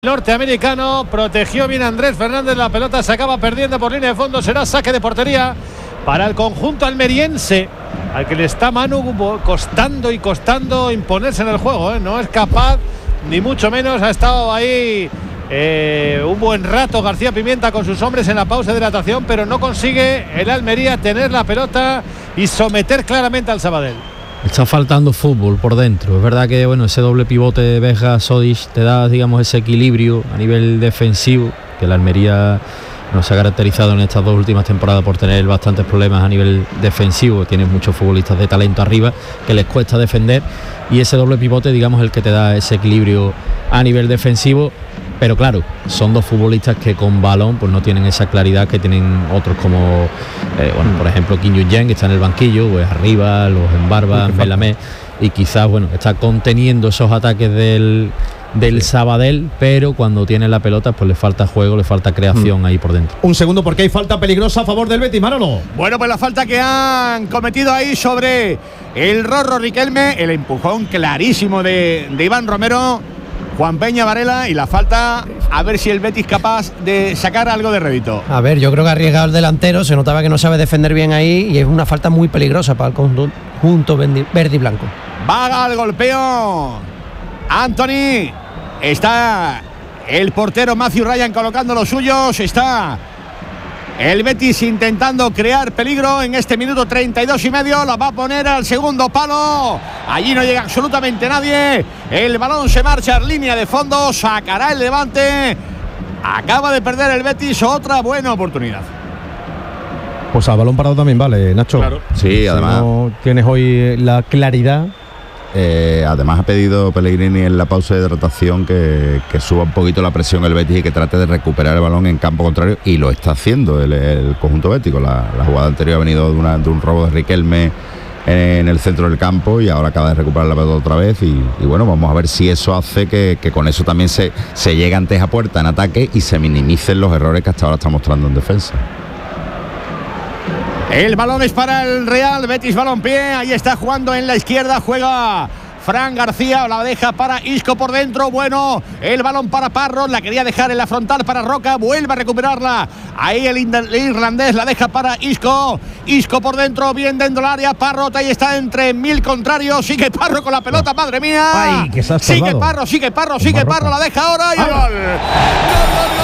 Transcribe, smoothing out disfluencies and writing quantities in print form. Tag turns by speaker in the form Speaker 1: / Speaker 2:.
Speaker 1: Norteamericano, protegió bien Andrés Fernández, la pelota se acaba perdiendo por línea de fondo, será saque de portería para el conjunto almeriense, al que le está Manu costando imponerse en el juego, no es capaz, ni mucho menos. Ha estado ahí un buen rato García Pimienta con sus hombres en la pausa de hidratación, pero no consigue el Almería tener la pelota y someter claramente al Sabadell.
Speaker 2: Está faltando fútbol por dentro. Es verdad que ese doble pivote de Beja-Sodic te da, ese equilibrio a nivel defensivo, que la Almería no se ha caracterizado en estas dos últimas temporadas por tener bastantes problemas a nivel defensivo. Tiene muchos futbolistas de talento arriba que les cuesta defender, y ese doble pivote, es el que te da ese equilibrio a nivel defensivo. Pero claro, son dos futbolistas que con balón pues no tienen esa claridad que tienen otros como, por ejemplo, Kim Jong-un, que está en el banquillo, pues arriba, los Embarba, Melamé, y quizás, está conteniendo esos ataques del Sabadell, pero cuando tiene la pelota pues le falta juego, le falta creación ahí por dentro.
Speaker 3: Un segundo, porque hay falta peligrosa a favor del Betis, Manolo.
Speaker 4: Bueno, pues la falta que han cometido ahí sobre el Rorro Riquelme, el empujón clarísimo de Iván Romero, Juan Peña Varela, y la falta, a ver si el Betis capaz de sacar algo de rédito.
Speaker 5: A ver, yo creo que ha arriesgado el delantero, se notaba que no sabe defender bien ahí, y es una falta muy peligrosa para el conjunto verde y blanco.
Speaker 4: Va al golpeo Anthony, está el portero Matthew Ryan colocando los suyos, está el Betis intentando crear peligro en este minuto 32 y medio. La va a poner al segundo palo, allí no llega absolutamente nadie, el balón se marcha en línea de fondo, sacará el Levante. Acaba de perder el Betis otra buena oportunidad.
Speaker 3: Pues al balón parado también vale, Nacho.
Speaker 4: Claro.
Speaker 6: Sí, además.
Speaker 3: Si no tienes hoy la claridad.
Speaker 6: Además ha pedido Pellegrini en la pausa de hidratación que suba un poquito la presión el Betis y que trate de recuperar el balón en campo contrario, y lo está haciendo el conjunto bético. La jugada anterior ha venido de un robo de Riquelme en el centro del campo, y ahora acaba de recuperar la pelota otra vez, y vamos a ver si eso hace que con eso también se llegue antes a puerta en ataque y se minimicen los errores que hasta ahora está mostrando en defensa.
Speaker 4: El balón es para el Real Betis Balompié. Ahí está jugando en la izquierda. Juega Fran García. La deja para Isco por dentro. Bueno, el balón para Parro. La quería dejar en la frontal para Roca. Vuelve a recuperarla. Ahí el irlandés la deja para Isco. Isco por dentro. Bien dentro del área. Parro. Ahí está entre mil contrarios. Sigue Parro con la pelota. Madre mía.
Speaker 3: Ay, que se ha salvado.
Speaker 4: Sigue Parro. La deja ahora. Y el gol.